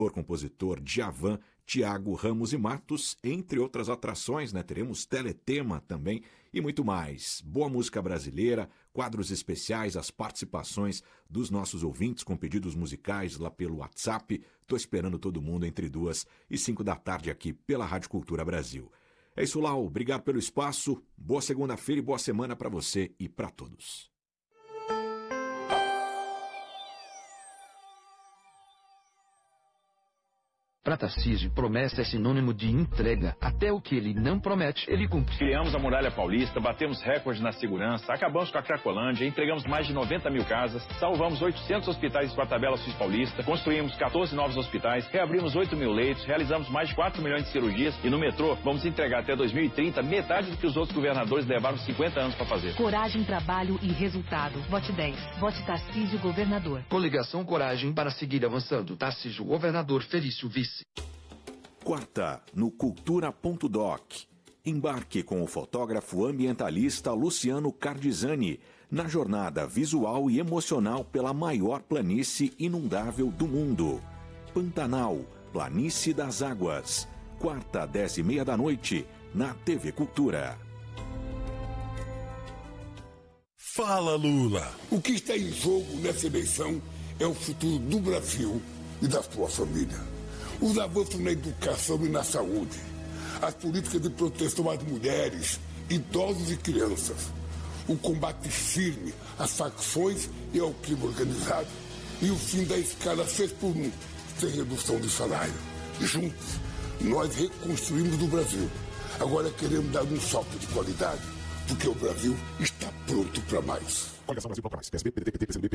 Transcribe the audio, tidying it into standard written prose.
compositor Djavan, Tiago Ramos e Matos, entre outras atrações, né? Teremos Teletema também e muito mais. Boa música brasileira, quadros especiais, as participações dos nossos ouvintes com pedidos musicais lá pelo WhatsApp. Tô esperando todo mundo entre 2 e 5 da tarde aqui pela Rádio Cultura Brasil. É isso, Lau. Obrigado pelo espaço. Boa segunda-feira e boa semana para você e para todos. Para Tarcísio, promessa é sinônimo de entrega. Até o que ele não promete, ele cumpre. Criamos a Muralha Paulista, batemos recordes na segurança, acabamos com a Cracolândia, entregamos mais de 90 mil casas, salvamos 800 hospitais com a tabela Sul Paulista, construímos 14 novos hospitais, reabrimos 8 mil leitos, realizamos mais de 4 milhões de cirurgias e no metrô vamos entregar até 2030 metade do que os outros governadores levaram 50 anos para fazer. Coragem, trabalho e resultado. Vote 10. Vote Tarcísio Governador. Coligação Coragem para seguir avançando. Tarcísio Governador, Felício Vice. Quarta, no Cultura.doc. Embarque com o fotógrafo ambientalista Luciano Cardizani na jornada visual e emocional pela maior planície inundável do mundo. Pantanal, Planície das Águas. Quarta, 10h30 da noite, na TV Cultura. Fala, Lula! O que está em jogo nessa eleição é o futuro do Brasil e da sua família. Os avanços na educação e na saúde, as políticas de proteção às mulheres, idosos e crianças, o combate firme às facções e ao crime organizado e o fim da escala 6x1, sem redução de salário. Juntos, nós reconstruímos o Brasil. Agora queremos dar um salto de qualidade, porque o Brasil está pronto para mais. Coligação Brasil Popular, PSB, PDT, PT, PCdoB,